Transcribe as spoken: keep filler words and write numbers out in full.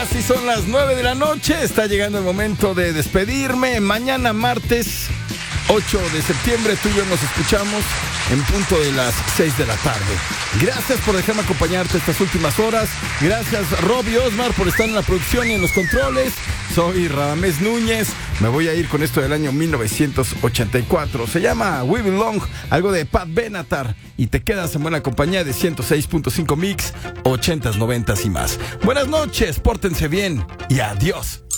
Así son las nueve de la noche, está llegando el momento de despedirme. Mañana martes ocho de septiembre tú y yo nos escuchamos en punto de las seis de la tarde. Gracias por dejarme acompañarte estas últimas horas. Gracias Robbie Osmar por estar en la producción y en los controles. Soy Radamés Núñez. Me voy a ir con esto del año mil novecientos ochenta y cuatro. Se llama We Belong, algo de Pat Benatar. Y te quedas en buena compañía de ciento seis punto cinco Mix, ochentas, noventas y más. Buenas noches, pórtense bien y adiós.